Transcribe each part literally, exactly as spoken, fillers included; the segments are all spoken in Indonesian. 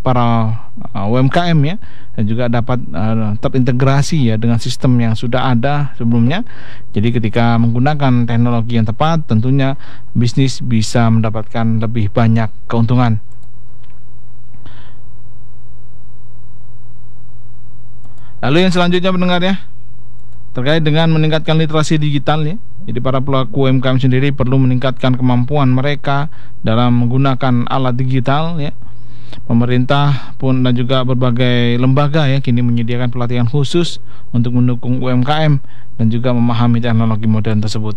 para uh, U M K M ya, dan juga dapat uh, terintegrasi ya dengan sistem yang sudah ada sebelumnya. Jadi ketika menggunakan teknologi yang tepat, tentunya bisnis bisa mendapatkan lebih banyak keuntungan. Lalu yang selanjutnya pendengar ya, terkait dengan meningkatkan literasi digital ya. Jadi para pelaku U M K M sendiri perlu meningkatkan kemampuan mereka dalam menggunakan alat digital ya. Pemerintah pun dan juga berbagai lembaga ya kini menyediakan pelatihan khusus untuk mendukung U M K M dan juga memahami teknologi modern tersebut.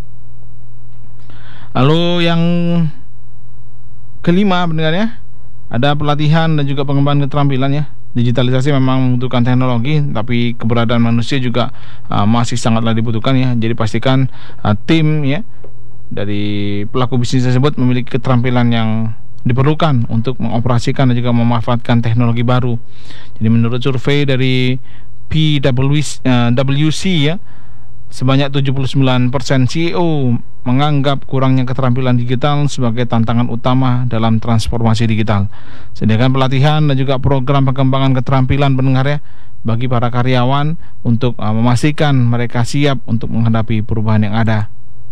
Lalu yang kelima pendengar ya, ada pelatihan dan juga pengembangan keterampilan ya. Digitalisasi memang membutuhkan teknologi, tapi keberadaan manusia juga uh, masih sangatlah dibutuhkan ya. Jadi pastikan uh, tim ya dari pelaku bisnis tersebut memiliki keterampilan yang diperlukan untuk mengoperasikan dan juga memanfaatkan teknologi baru. Jadi menurut survei dari P W C ya, sebanyak tujuh puluh sembilan persen C E O menganggap kurangnya keterampilan digital sebagai tantangan utama dalam transformasi digital. Sediakan pelatihan dan juga program pengembangan keterampilan pendengar ya bagi para karyawan untuk uh, memastikan mereka siap untuk menghadapi perubahan yang ada.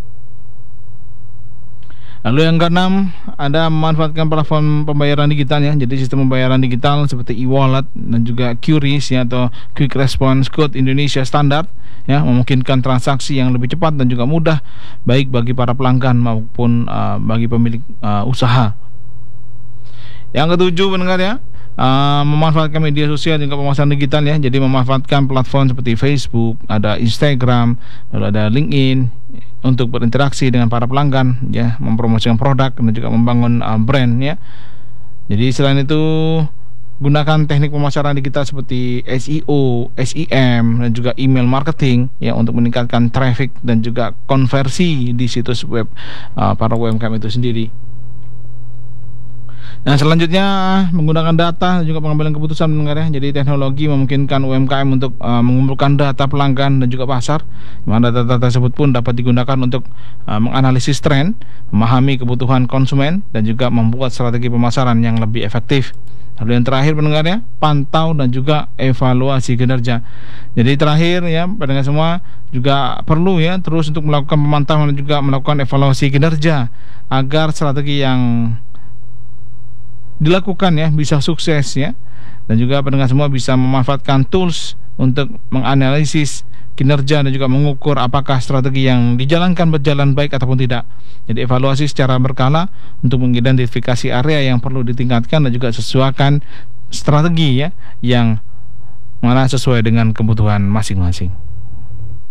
Lalu yang keenam, ada memanfaatkan platform pembayaran digital ya. Jadi sistem pembayaran digital seperti e-wallet dan juga Q R I S ya, atau Quick Response Code Indonesia Standard ya, memungkinkan transaksi yang lebih cepat dan juga mudah baik bagi para pelanggan maupun uh, bagi pemilik uh, usaha. Yang ketujuh pendengar ya, uh, memanfaatkan media sosial dan juga pemasaran digital ya. Jadi memanfaatkan platform seperti Facebook, ada Instagram, lalu ada LinkedIn untuk berinteraksi dengan para pelanggan ya, mempromosikan produk dan juga membangun uh, brand ya. Jadi selain itu gunakan teknik pemasaran digital seperti S E O, S E M dan juga email marketing ya untuk meningkatkan traffic dan juga konversi di situs web uh, para U M K M itu sendiri. Nah selanjutnya menggunakan data dan juga pengambilan keputusan pendengar ya. Jadi teknologi memungkinkan U M K M untuk uh, mengumpulkan data pelanggan dan juga pasar, di mana data tersebut pun dapat digunakan untuk uh, menganalisis tren, memahami kebutuhan konsumen dan juga membuat strategi pemasaran yang lebih efektif. Lalu yang terakhir pendengar ya, pantau dan juga evaluasi kinerja. Jadi terakhir ya pendengar semua juga perlu ya terus untuk melakukan pemantauan dan juga melakukan evaluasi kinerja agar strategi yang dilakukan ya bisa sukses ya. Dan juga pendengar semua bisa memanfaatkan tools untuk menganalisis kinerja dan juga mengukur apakah strategi yang dijalankan berjalan baik ataupun tidak. Jadi evaluasi secara berkala untuk mengidentifikasi area yang perlu ditingkatkan dan juga sesuaikan strategi ya yang mana sesuai dengan kebutuhan masing-masing.